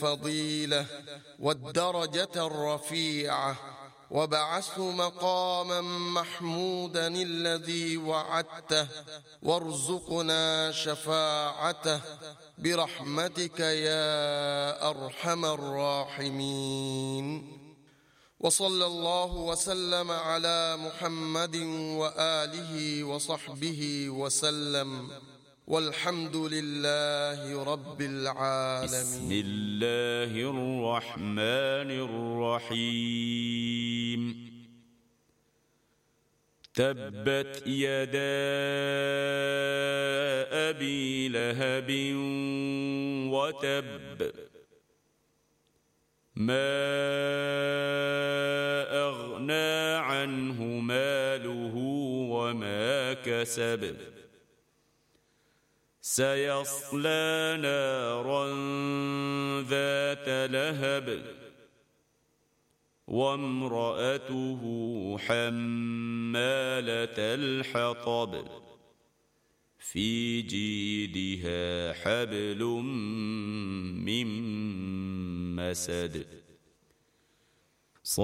الفضيلة والدرجة الرفيعة، وابعثه مقاما محمودا الذي وعدته، وارزقنا شفاعته برحمتك يا أرحم الراحمين. وصلى الله وسلم على محمد وآله وصحبه وسلم، والحمد لله رب العالمين. بسم الله الرحمن الرحيم. تبت يدا أبي لهب وتب، ما أغنى عنه ماله وما كسب، سيصلى نارا ذات لهب، وامرأته حمالة الحطب، في جيدها حبل من مسد.